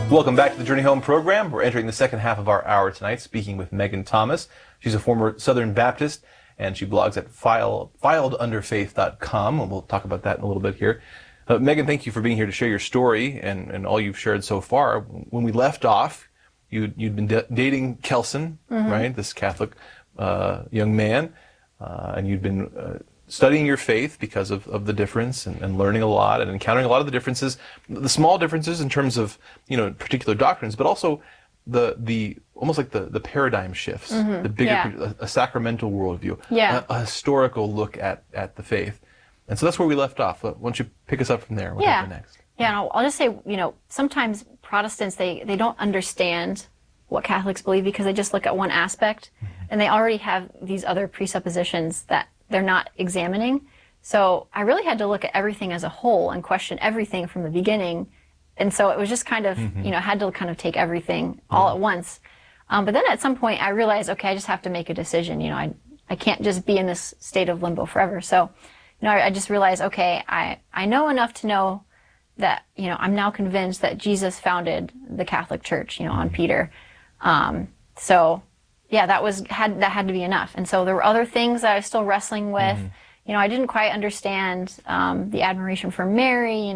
Welcome back to the Journey Home program. We're entering the second half of our hour tonight, speaking with Megan Thomas. She's a former Southern Baptist, and she blogs at filedunderfaith.com, and we'll talk about that in a little bit here. Megan, thank you for being here to share your story and all you've shared so far. When we left off, you'd been dating Kelson, right, this Catholic young man, and you'd been studying your faith because of the difference and learning a lot and encountering a lot of the differences, the small differences in terms of, particular doctrines, but also the almost like the paradigm shifts, the bigger, a sacramental worldview, a historical look at the faith. And so that's where we left off. Why don't you pick us up from there? What happened next? Yeah, and I'll just say, sometimes Protestants, they don't understand what Catholics believe because they just look at one aspect and they already have these other presuppositions that they're not examining. So I really had to look at everything as a whole and question everything from the beginning. And so it was just kind of, had to kind of take everything all at once. But then at some point I realized, okay, I just have to make a decision. I can't just be in this state of limbo forever. So, I just realized, okay, I know enough to know that, I'm now convinced that Jesus founded the Catholic Church, on Peter. So yeah, that had to be enough. And so there were other things that I was still wrestling with. I didn't quite understand the admiration for Mary.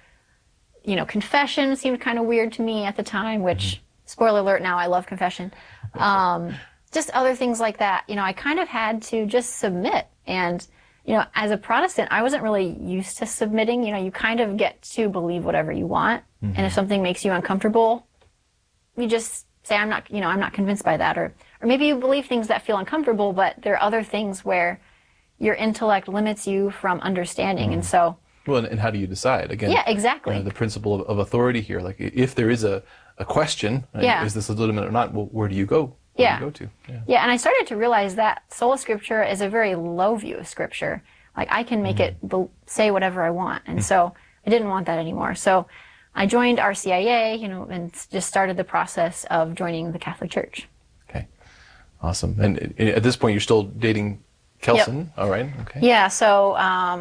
Confession seemed kind of weird to me at the time, which, spoiler alert, now I love confession. Just other things like that. I kind of had to just submit. And, as a Protestant, I wasn't really used to submitting. You kind of get to believe whatever you want. And if something makes you uncomfortable, you just say, I'm not convinced by that. Or maybe you believe things that feel uncomfortable, but there are other things where your intellect limits you from understanding. And so... Well, and how do you decide? Again, yeah, exactly. The principle of authority here. Like, if there is a question, is this legitimate or not, well, where do you go? Where do you go to? Yeah, and I started to realize that sola scriptura is a very low view of Scripture. Like, I can make it say whatever I want. And so I didn't want that anymore. So I joined RCIA, and just started the process of joining the Catholic Church. Okay. Awesome. And at this point, you're still dating Kelson? Yep. All right. Okay. Yeah. So,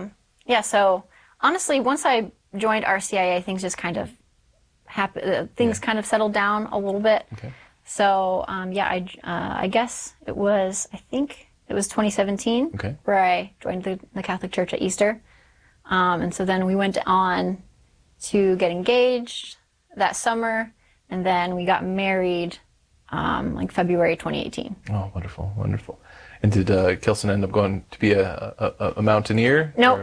so honestly, once I joined RCIA, things just kind of happened. Things kind of settled down a little bit. Okay. So, I guess it was 2017 where I joined the Catholic Church at Easter. And so then we went on to get engaged that summer, and then we got married February 2018. Oh, wonderful, wonderful. And did Kelson end up going to be a mountaineer? No.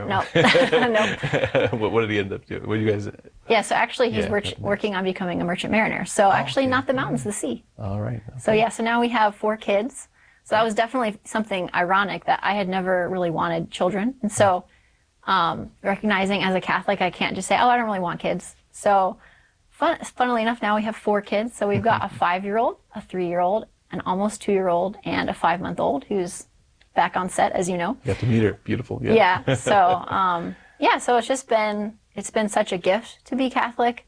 What did he end up doing? What do you guys... Yeah, so actually he's working on becoming a merchant mariner. So not the mountains, the sea. All right. Okay. So now we have 4 kids. So that was definitely something ironic that I had never really wanted children. And so recognizing as a Catholic, I can't just say, I don't really want kids. So funnily enough, now we have 4 kids. So we've got a 5-year-old, a 3-year-old, an almost 2-year-old, and a 5-month-old who's back on set, as you know. You have to meet her. Beautiful. Yeah. Yeah. So, so it's been such a gift to be Catholic.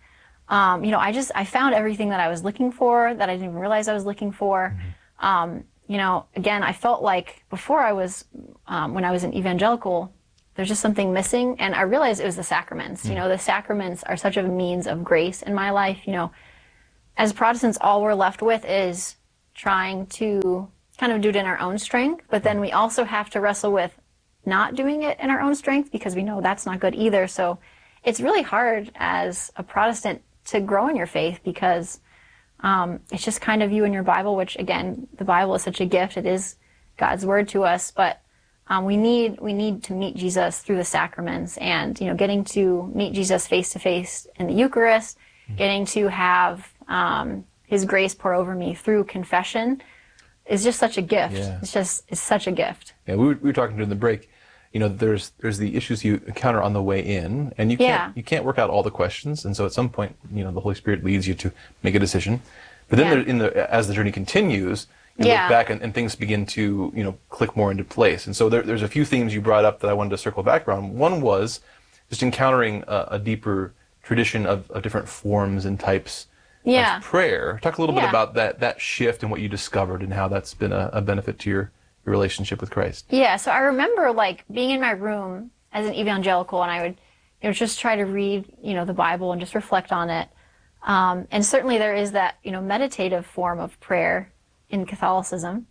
I found everything that I was looking for that I didn't even realize I was looking for. Again, I felt like before I was, when I was an evangelical, there's just something missing. And I realized it was the sacraments. The sacraments are such a means of grace in my life. As Protestants, all we're left with is trying to kind of do it in our own strength, but then we also have to wrestle with not doing it in our own strength because we know that's not good either. So it's really hard as a Protestant to grow in your faith because it's just kind of you and your Bible, which again, the Bible is such a gift. It is God's word to us, but we need to meet Jesus through the sacraments and, getting to meet Jesus face to face in the Eucharist, getting to have His grace pour over me through confession is just such a gift. Yeah. It's such a gift. Yeah, we were talking during the break. There's the issues you encounter on the way in, and you can't work out all the questions. And so at some point, the Holy Spirit leads you to make a decision. But then as the journey continues, you look back and things begin to click more into place. And so there's a few themes you brought up that I wanted to circle back around. One was just encountering a deeper tradition of different forms and types of prayer. Talk a little bit about that shift and what you discovered and how that's been a benefit to your relationship with Christ. Yeah, so I remember being in my room as an evangelical, and I would just try to read the Bible and just reflect on it. And certainly there is that, meditative form of prayer in Catholicism.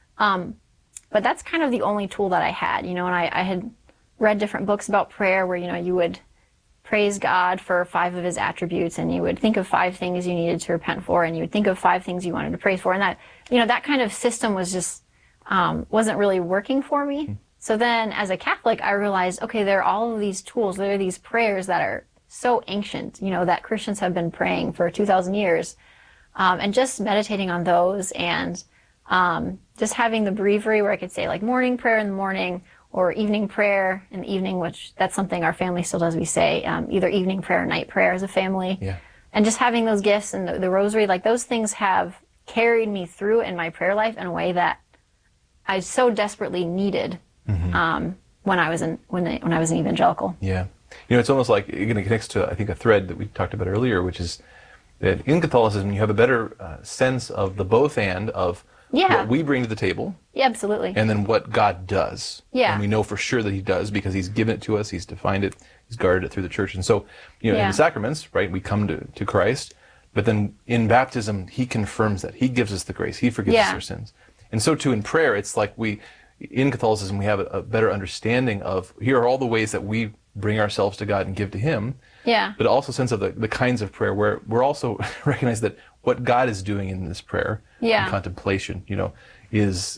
But that's kind of the only tool that I had, and I had read different books about prayer where, you would praise God for 5 of his attributes, and you would think of 5 things you needed to repent for, and you would think of 5 things you wanted to praise for. And that, that kind of system was just, wasn't really working for me. So then as a Catholic, I realized, okay, there are all of these tools, there are these prayers that are so ancient, that Christians have been praying for 2,000 years. And just meditating on those and just having the breviary where I could say like morning prayer in the morning or evening prayer in the evening, which that's something our family still does. We say either evening prayer or night prayer as a family. Yeah. And just having those gifts and the rosary, like those things have carried me through in my prayer life in a way that I so desperately needed when I was an evangelical. Yeah. It's almost like it connects to, I think, a thread that we talked about earlier, which is that in Catholicism you have a better sense of the both and of what we bring to the table. Yeah, absolutely. And then what God does. Yeah. And we know for sure that he does because he's given it to us, he's defined it, he's guarded it through the church. And so, in the sacraments, right, we come to Christ, but then in baptism, he confirms that. He gives us the grace. He forgives us our sins. And so too in prayer, it's like in Catholicism, we have a better understanding of, here are all the ways that we bring ourselves to God and give to him. Yeah. But also a sense of the kinds of prayer where we're also recognize that what God is doing in this prayer and contemplation, is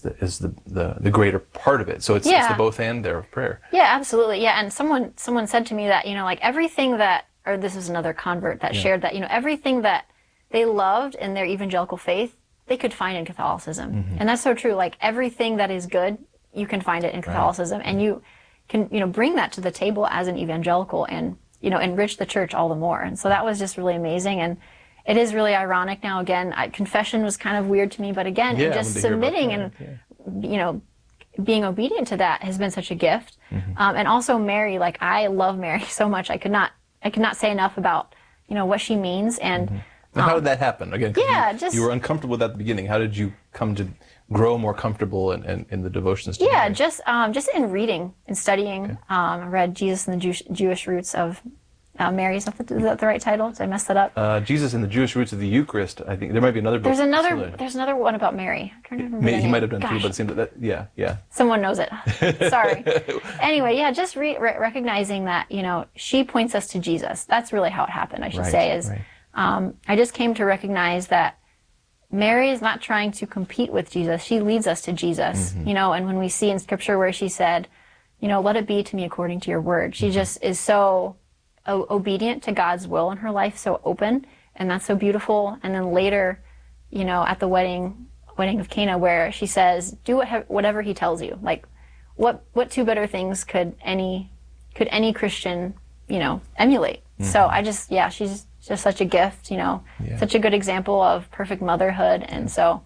the greater part of it. So it's the both and there of prayer. Yeah, absolutely. Yeah, and someone said to me that, like everything that, or this is another convert that shared that, everything that they loved in their evangelical faith, they could find in Catholicism. And that's so true. Like everything that is good, you can find it in Catholicism, and you can, bring that to the table as an evangelical and, enrich the church all the more. And so that was just really amazing. And it is really ironic now. Again, confession was kind of weird to me, but again, just submitting and, being obedient to that has been such a gift. And also Mary, like I love Mary so much. I could not say enough about, what she means. And how did that happen? Again, you were uncomfortable with that at the beginning. How did you come to grow more comfortable in the devotions to Mary? just in reading and studying. I read Jesus and the Jewish Roots of Mary. Is that the right title? Did I mess that up? Jesus and the Jewish Roots of the Eucharist. I think there might be another book. There's another one about Mary. I'm trying to remember he might have done two, but it seemed that yeah. Someone knows it. Sorry. Anyway, just recognizing that she points us to Jesus. That's really how it happened. I should say is I just came to recognize that Mary is not trying to compete with Jesus. She leads us to Jesus. And when we see in Scripture where she said, let it be to me according to your word. She just is so obedient to God's will in her life, so open, and that's so beautiful. And then later, at the wedding of Cana, where she says, do whatever he tells you. Like, what 2 better things could any Christian, emulate? So she's just such a gift, such a good example of perfect motherhood. And so,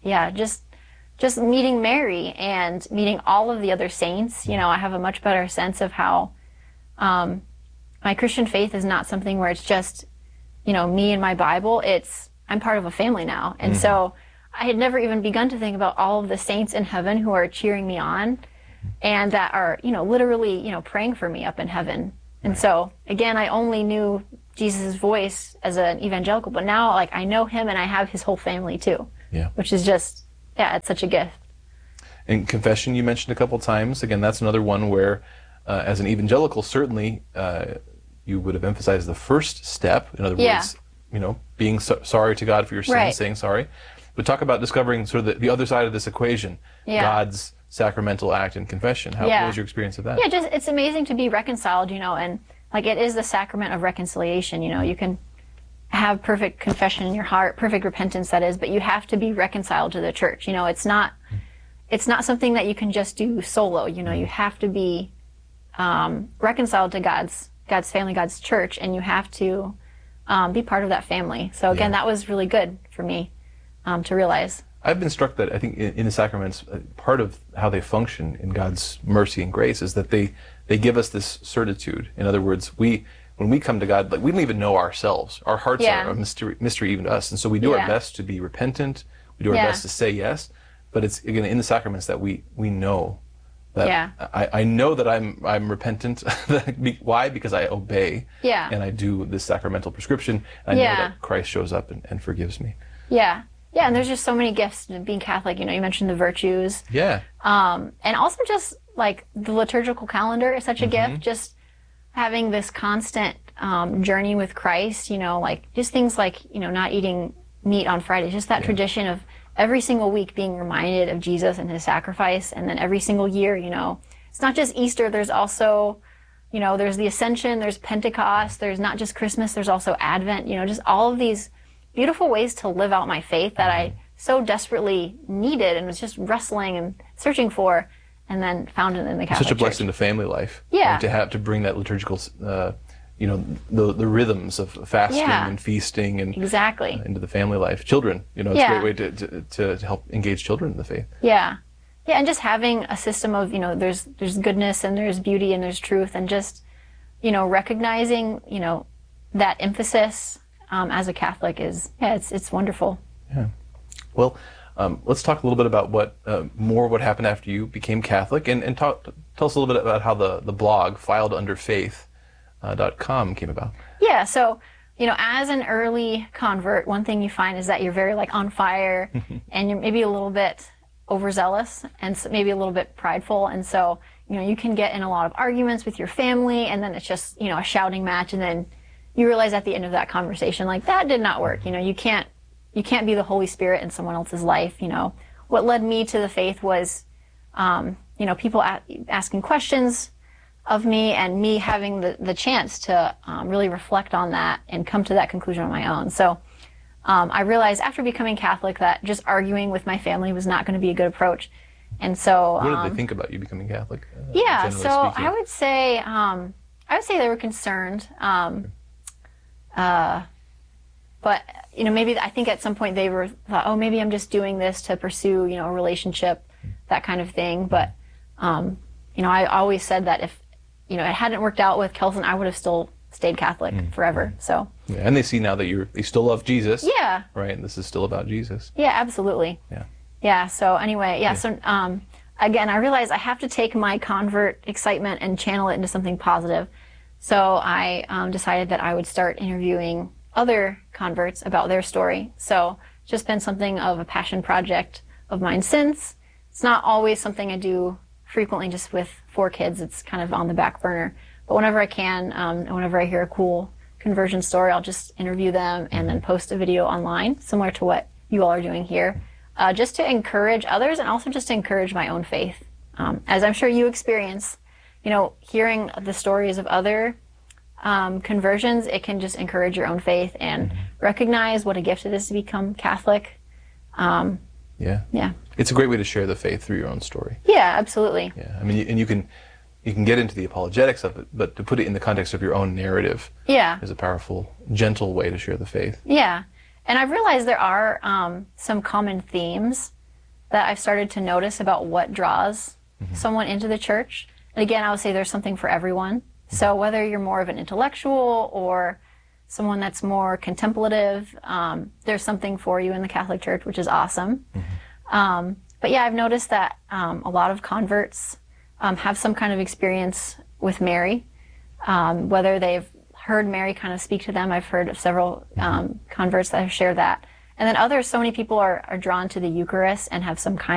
just meeting Mary and meeting all of the other saints, I have a much better sense of how, my Christian faith is not something where it's just, me and my Bible. I'm part of a family now. And so I had never even begun to think about all of the saints in heaven who are cheering me on and that are, literally, praying for me up in heaven. And so, again, I only knew Jesus' voice as an evangelical, but now, I know him and I have his whole family too. Yeah. Which is just, it's such a gift. And confession you mentioned a couple times. Again, that's another one where, as an evangelical, certainly, you would have emphasized the first step. In other words, being sorry to God for your sins, saying sorry. But talk about discovering sort of the other side of this equation, God's sacramental act in confession. What was your experience of that? Yeah, it's amazing to be reconciled, and it is the sacrament of reconciliation. You can have perfect confession in your heart, perfect repentance, that is, but you have to be reconciled to the church. It's not something that you can just do solo. You have to be reconciled to God's family, God's church, and you have to be part of that family. So again, that was really good for me to realize. I've been struck that I think in the sacraments, part of how they function in God's mercy and grace is that they give us this certitude. In other words, when we come to God, we don't even know ourselves. Our hearts are a mystery even to us. And so we do our best to be repentant. We do our best to say yes. But it's, again, in the sacraments that we know That Yeah. I know that I'm repentant. Why? Because I obey. Yeah. And I do this sacramental prescription. I know Yeah. that Christ shows up and forgives me. Yeah. Yeah, and there's just so many gifts to being Catholic. You mentioned the virtues. Yeah. And also just like the liturgical calendar is such a gift. Just having this constant journey with Christ, like just things like, not eating meat on Friday, just that tradition of every single week being reminded of Jesus and his sacrifice. And then every single year, it's not just Easter. There's also, there's the Ascension, there's Pentecost, there's not just Christmas, there's also Advent, just all of these beautiful ways to live out my faith that I so desperately needed and was just wrestling and searching for, and then found it in the Catholic Such a Church. blessing to family life. Yeah. To bring that liturgical, the rhythms of fasting and feasting and Exactly. into the family life. Children, it's a great way to help engage children in the faith. Yeah. Yeah, and just having a system of, there's goodness and there's beauty and there's truth, and just, recognizing, that emphasis as a Catholic is, it's wonderful. Yeah. Well, let's talk a little bit about what happened after you became Catholic, and tell us a little bit about how the blog filedunderfaith.com came about. Yeah, so, as an early convert, one thing you find is that you're very on fire and you're maybe a little bit overzealous and maybe a little bit prideful. And so, you can get in a lot of arguments with your family, and then it's just, a shouting match. And then you realize at the end of that conversation, that did not work. You can't be the Holy Spirit in someone else's life. What led me to the faith was, people asking questions of me, and me having the chance to really reflect on that and come to that conclusion on my own. So I realized after becoming Catholic that just arguing with my family was not going to be a good approach. And so what did they think about you becoming Catholic? Yeah, generally so speaking? I would say they were concerned. But maybe I think at some point they thought, oh, maybe I'm just doing this to pursue a relationship, that kind of thing. But I always said that if it hadn't worked out with Kelson, I would have still stayed Catholic forever. So yeah, and they see now that they still love Jesus. Yeah. Right, and this is still about Jesus. Yeah, absolutely. Yeah. Yeah. So anyway, So again, I realized I have to take my convert excitement and channel it into something positive. So I decided that I would start interviewing other converts about their story. So it's just been something of a passion project of mine since. It's not always something I do frequently just with 4 kids. It's kind of on the back burner. But whenever I can, and whenever I hear a cool conversion story, I'll just interview them and then post a video online, similar to what you all are doing here, just to encourage others and also just to encourage my own faith. As I'm sure you experience, hearing the stories of other conversions, it can just encourage your own faith and recognize what a gift it is to become Catholic. Yeah. Yeah. It's a great way to share the faith through your own story. Yeah, absolutely. Yeah. I mean, and you can get into the apologetics of it, but to put it in the context of your own narrative is a powerful, gentle way to share the faith. Yeah. And I've realized there are some common themes that I've started to notice about what draws someone into the church. And again, I would say there's something for everyone. So whether you're more of an intellectual or someone that's more contemplative, there's something for you in the Catholic Church, which is awesome. But yeah, I've noticed that a lot of converts have some kind of experience with Mary, whether they've heard Mary kind of speak to them. I've heard of several converts that have shared that. And then others, so many people are drawn to the Eucharist and have some kind